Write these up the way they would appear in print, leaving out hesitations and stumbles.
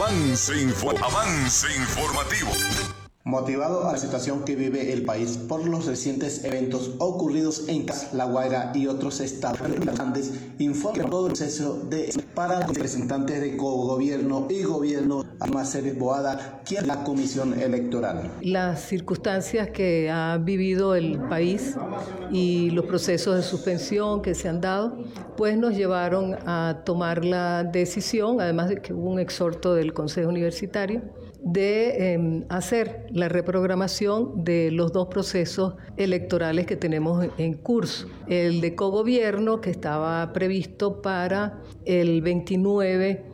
Avance informativo. Motivado a la situación que vive el país por los recientes eventos ocurridos en La Guaira y otros estados grandes, informa todo el proceso para los representantes de gobierno y gobierno. Alma Ceres Boada, quien es la Comisión Electoral. Las circunstancias que ha vivido el país y los procesos de suspensión que se han dado, pues nos llevaron a tomar la decisión, además de que hubo un exhorto del Consejo Universitario, de hacer la reprogramación de los dos procesos electorales que tenemos en curso. El de cogobierno, que estaba previsto para el 29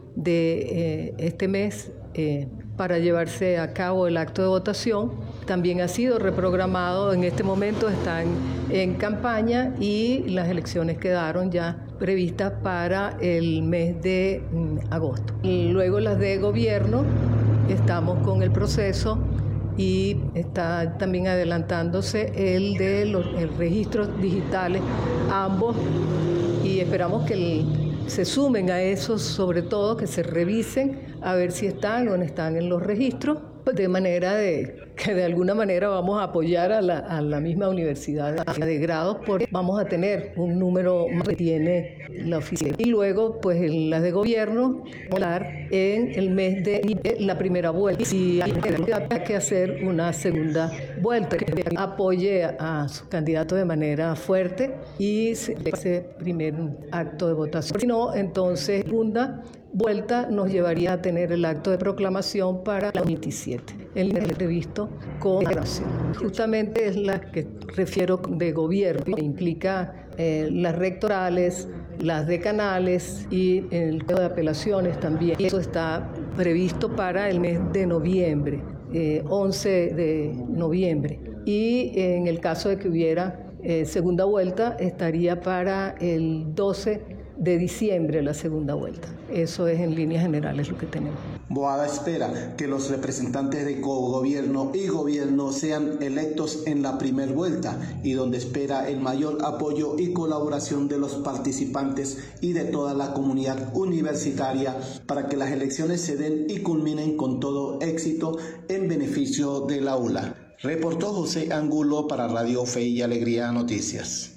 de este mes, para llevarse a cabo el acto de votación, también ha sido reprogramado. En este momento están en campaña y las elecciones quedaron ya previstas para el mes de agosto. Luego las de gobierno, estamos con el proceso y está también adelantándose el de los registros digitales, ambos, y esperamos que se sumen a esos, sobre todo que se revisen a ver si están o no están en los registros, de manera que de alguna manera vamos a apoyar a la misma universidad de grados, porque vamos a tener un número que tiene la oficina. Y luego, pues en las de gobierno, hablar en el mes de la primera vuelta. Si hay que hacer una segunda vuelta, que apoye a su candidato de manera fuerte y ese primer acto de votación. Si no, entonces, segunda vuelta nos llevaría a tener el acto de proclamación para la 27, el previsto con nación. Justamente es la que refiero de gobierno, que implica las rectorales, las decanales y el código de apelaciones también. Eso está previsto para el mes de noviembre, 11 de noviembre. Y en el caso de que hubiera segunda vuelta, estaría para el 12 de diciembre la segunda vuelta. Eso es en líneas generales lo que tenemos. Boada espera que los representantes de gobierno y gobierno sean electos en la primera vuelta, y donde espera el mayor apoyo y colaboración de los participantes y de toda la comunidad universitaria para que las elecciones se den y culminen con todo éxito en beneficio de la ULA. Reportó José Angulo para Radio Fe y Alegría Noticias.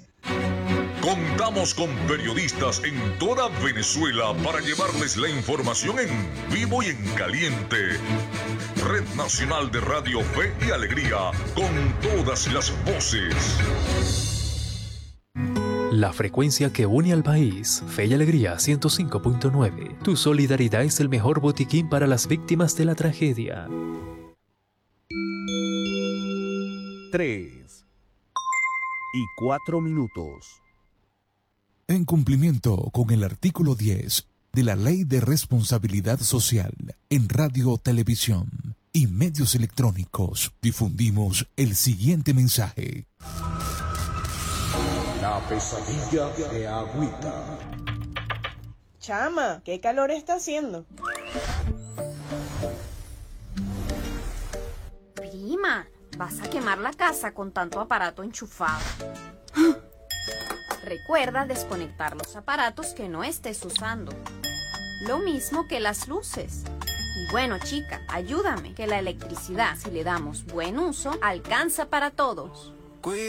Contamos con periodistas en toda Venezuela para llevarles la información en vivo y en caliente. Red Nacional de Radio Fe y Alegría, con todas las voces. La frecuencia que une al país, Fe y Alegría 105.9. Tu solidaridad es el mejor botiquín para las víctimas de la tragedia. 3:04. En cumplimiento con el artículo 10 de la Ley de Responsabilidad Social en Radio, Televisión y Medios Electrónicos, difundimos el siguiente mensaje. La pesadilla de Agüita. Chama, ¿qué calor está haciendo? Prima, vas a quemar la casa con tanto aparato enchufado. Recuerda desconectar los aparatos que no estés usando. Lo mismo que las luces. Y bueno, chica, ayúdame, que la electricidad, si le damos buen uso, alcanza para todos.